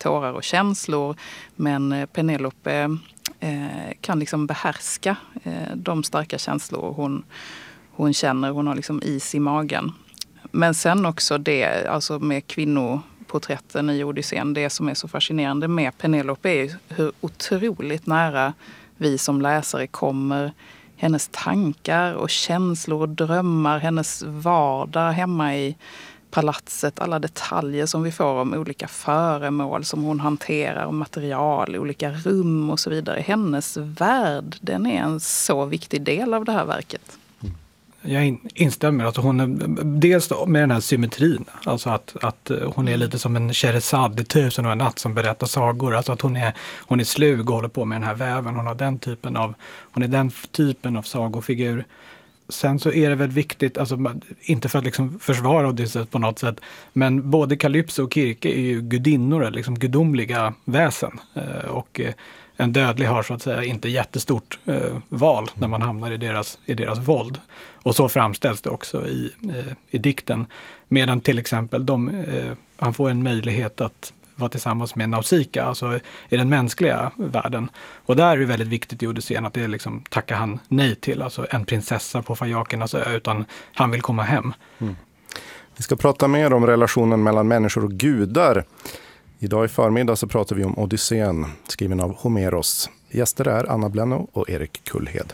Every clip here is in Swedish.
tårar och känslor. Men Penelope kan liksom behärska de starka känslor hon känner. Hon har liksom is i magen. Men sen också det, alltså med kvinnoporträtten i Odysseen, det som är så fascinerande med Penelope är hur otroligt nära vi som läsare kommer hennes tankar och känslor och drömmar, hennes vardag hemma i palatset, alla detaljer som vi får om olika föremål som hon hanterar och material, olika rum och så vidare. Hennes värld, den är en så viktig del av det här verket. Jag instämmer. Alltså hon är, dels med den här symmetrin. Alltså att hon är lite som en Scheherazade i 1000 och en natt som berättar sagor. Alltså att hon är slug och håller på med den här väven. Hon är den typen av sagofigur. Sen så är det väl viktigt, alltså inte för att liksom försvara Odysseus på något sätt, men både Kalypso och Kirke är ju gudinnor, liksom gudomliga väsen. Och en dödlig har så att säga inte jättestort val när man hamnar i deras våld. Och så framställs det också i dikten. Medan till exempel han får en möjlighet att vara tillsammans med Nausicaa, alltså i den mänskliga världen. Och där är det väldigt viktigt i Odysseen att det liksom tackar han nej till. Alltså en prinsessa på Fajakernas ö, utan han vill komma hem. Mm. Vi ska prata mer om relationen mellan människor och gudar. Idag i förmiddag så pratar vi om Odysseen, skriven av Homeros. Gäster är Anna Blenno och Erik Kullhed.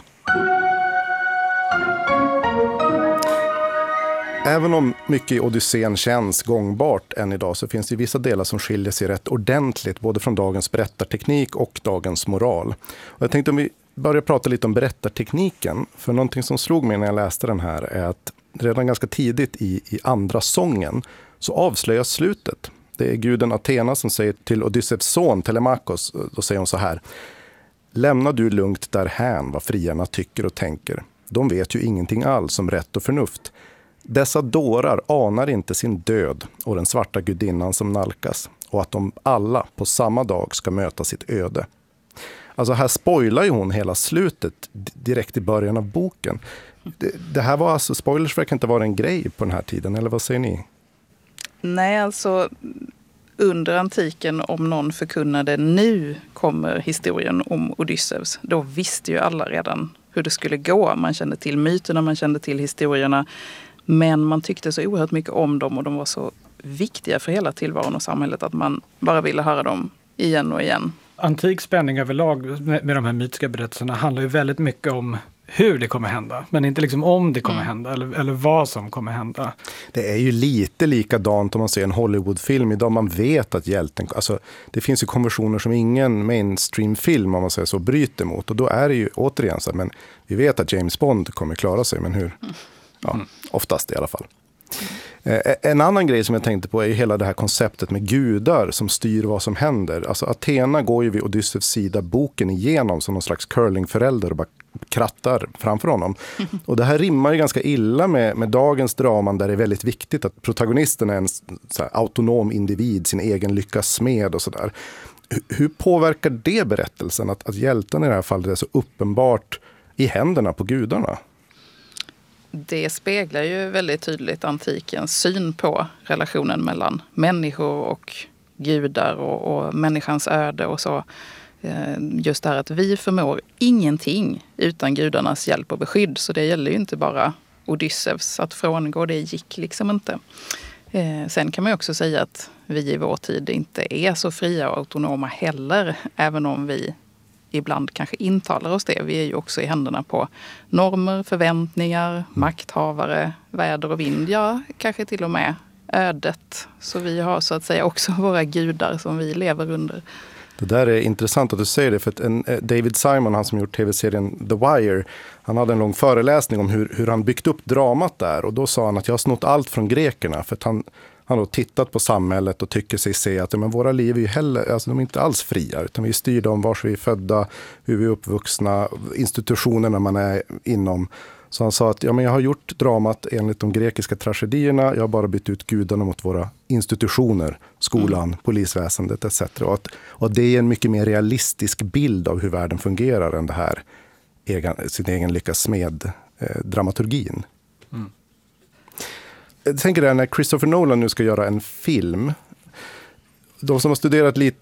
Även om mycket i Odysseen känns gångbart än idag så finns det vissa delar som skiljer sig rätt ordentligt både från dagens berättarteknik och dagens moral. Och jag tänkte om vi börjar prata lite om berättartekniken, för någonting som slog mig när jag läste den här är att redan ganska tidigt i andra sången så avslöjas slutet. Det är guden Athena som säger till Odysseus son Telemakos, då säger hon så här: lämna du lugnt därhän vad friarna tycker och tänker. De vet ju ingenting alls om rätt och förnuft. Dessa dårar anar inte sin död och den svarta gudinnan som nalkas, och att de alla på samma dag ska möta sitt öde. Alltså här spoilar ju hon hela slutet direkt i början av boken. Det här var alltså, spoilers verkar inte vara en grej på den här tiden, eller vad säger ni? Nej, alltså under antiken, om någon förkunnade nu kommer historien om Odysseus, då visste ju alla redan hur det skulle gå. Man kände till myterna, man kände till historierna. Men man tyckte så oerhört mycket om dem och de var så viktiga för hela tillvaron och samhället att man bara ville höra dem igen och igen. Antik spänning överlag med de här mytiska berättelserna handlar ju väldigt mycket om hur det kommer hända, men inte liksom om det kommer hända eller vad som kommer hända. Det är ju lite likadant om man ser en Hollywoodfilm idag. Man vet att hjälten, alltså det finns ju konventioner som ingen mainstream-film, om man säger så, bryter mot, och då är det ju återigen så, men vi vet att James Bond kommer klara sig, men hur? Ja, oftast i alla fall. En annan grej som jag tänkte på är ju hela det här konceptet med gudar som styr vad som händer. Alltså Athena går ju vid Odysseus sida boken igenom som någon slags curlingförälder och bara krattar framför honom. Och det här rimmar ju ganska illa med dagens draman där det är väldigt viktigt att protagonisten är en så här autonom individ, sin egen lyckas smed och sådär. Hur påverkar det berättelsen att hjälten i det här fallet är så uppenbart i händerna på gudarna? Det speglar ju väldigt tydligt antikens syn på relationen mellan människor och gudar och människans öde och så. Just det här att vi förmår ingenting utan gudarnas hjälp och beskydd. Så det gäller ju inte bara Odysseus. Att frångå det gick liksom inte. Sen kan man ju också säga att vi i vår tid inte är så fria och autonoma heller. Även om vi ibland kanske intalar oss det. Vi är ju också i händerna på normer, förväntningar, makthavare, väder och vind. Ja, kanske till och med ödet. Så vi har så att säga också våra gudar som vi lever under. Det där är intressant att du säger det, för att David Simon, han som gjort tv-serien The Wire, han hade en lång föreläsning om hur han byggt upp dramat där, och då sa han att jag har snott allt från grekerna, för att han har tittat på samhället och tycker sig se att men våra liv är ju heller, alltså de är inte alls fria, utan vi är styrda om var vi är födda, hur vi är uppvuxna, institutionerna man är inom. Så han sa att jag har gjort dramat enligt de grekiska tragedierna, jag har bara bytt ut gudarna mot våra institutioner, skolan, polisväsendet etc. Och det är en mycket mer realistisk bild av hur världen fungerar än det här sin egen lyckas med dramaturgin. Jag tänker där när Christopher Nolan nu ska göra en film, de som har studerat lite